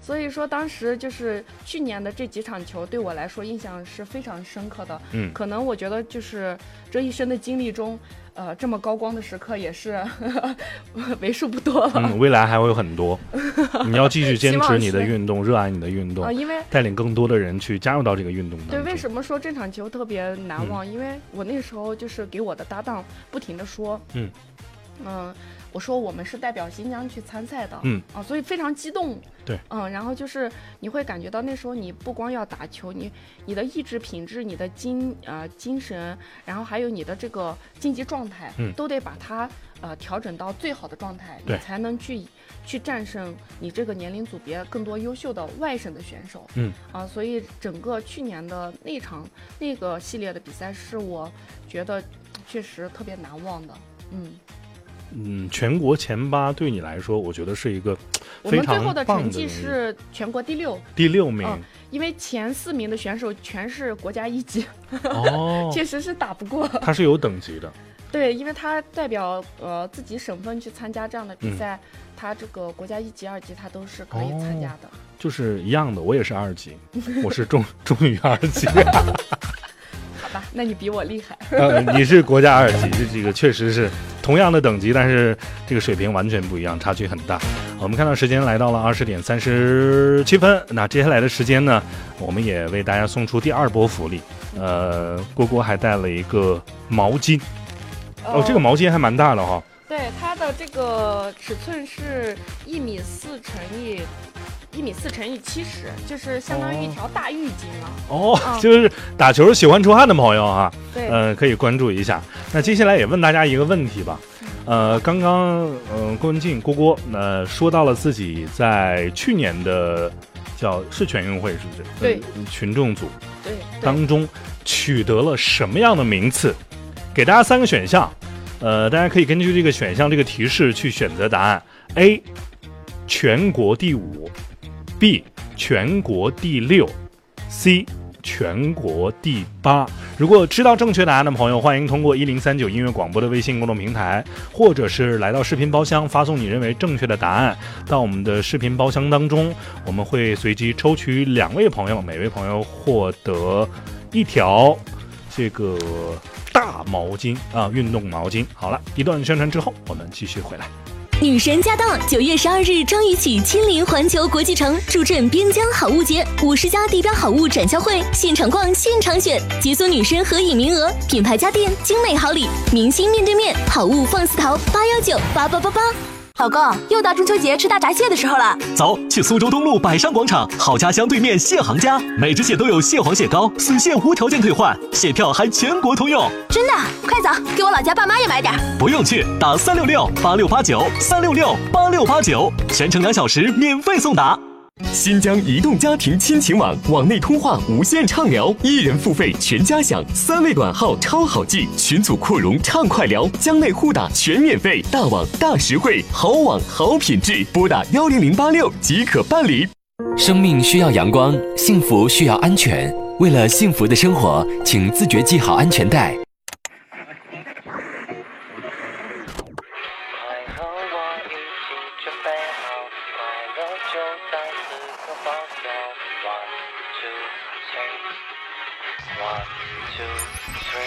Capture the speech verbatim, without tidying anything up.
所以说当时就是去年的这几场球对我来说印象是非常深刻的。 嗯， 可能我觉得就是这一生的经历中，呃，这么高光的时刻也是呵呵为数不多了。 嗯，未来还会有很多，你要继续坚持你的运动，热爱你的运动， 啊、呃，因为带领更多的人去加入到这个运动当中。 对，为什么说这场球特别难忘？ 嗯、 因为我那时候就是给我的搭档不停的说， 嗯嗯、呃，我说我们是代表新疆去参赛的， 嗯啊，所以非常激动。 对， 嗯，然后就是你会感觉到那时候你不光要打球，你你的意志品质、你的精呃精神，然后还有你的这个竞技状态， 嗯， 都得把它呃调整到最好的状态， 对， 你才能去去战胜你这个年龄组别更多优秀的外省的选手。 嗯啊，所以整个去年的那场那个系列的比赛是我觉得确实特别难忘的。嗯。 嗯，全国前八对你来说，我觉得是一个非常棒的。 我们最后的成绩是全国第六， 第六名、 嗯。因为前四名的选手全是国家一级， 哦， 确实是打不过。 他是有等级的。 对，因为他代表呃自己省份去参加这样的比赛， 嗯、 他这个国家一级、二级他都是可以参加的。 哦、就是一样的，我也是二级，我是中中于二级。 好吧，那你比我厉害。 呃，你是国家二级，这个确实是同样的等级，但是这个水平完全不一样，差距很大。我们看到时间来到了二十点三十七分，那接下来的时间呢，我们也为大家送出第二波福利。呃，郭郭还带了一个毛巾，哦，这个毛巾还蛮大的哈、哦。 对，它的这个尺寸是一米四乘以。一米四乘以七十，就是相当于一条大浴巾了。 哦，嗯、就是打球喜欢出汗的朋友哈， 对， 呃，可以关注一下。那接下来也问大家一个问题吧，呃，刚刚嗯、呃，郭文静郭郭呃说到了自己在去年的叫是全运会是不是？ 对， 嗯、群众组对当中取得了什么样的名次？给大家三个选项，呃，大家可以根据这个选项这个提示去选择答案。A 全国第五。B 全国第六 C 全国第八。如果知道正确答案的朋友，欢迎通过一零三九音乐广播的微信公众平台，或者是来到视频包厢发送你认为正确的答案到我们的视频包厢当中，我们会随机抽取两位朋友，每位朋友获得一条这个大毛巾啊，运动毛巾。好了，一段宣传之后我们继续回来。 女神驾到！九月十二日，张雨绮亲临环球国际城，助阵边疆好物节，五十家地标好物展销会，现场逛，现场选，解锁女神合影名额，品牌家电，精美好礼，明星面对面，好物放肆淘，八幺九八八八八。 老公，又到中秋节吃大闸蟹的时候了， 走去苏州东路百商广场好家乡对面蟹行家，每只蟹都有蟹黄蟹膏，损蟹无条件退换，蟹票还全国通用。 真的？快走，给我老家爸妈也买点。 不用去，打三六六八六八九三六六八六八九，全程两小时免费送达。新疆移动家庭亲情网，网内通话无限畅聊，一人付费全家享，三位短号超好记，群组扩容畅快聊，疆内互打全免费，大网大实惠，好网好品质，拨打幺零零八六即可办理。 生命需要阳光，幸福需要安全。为了幸福的生活，请自觉系好安全带。 One, two, three.